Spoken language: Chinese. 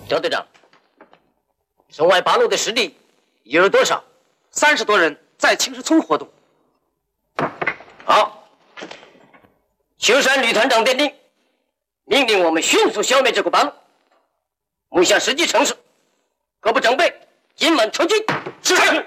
赵队长，城外八路的实力有多少 ？30多人在青石村活动。 好，秋山旅团长电令，命令我们迅速消灭这股八路，目下时机成熟，各部整备，今晚出击。 是。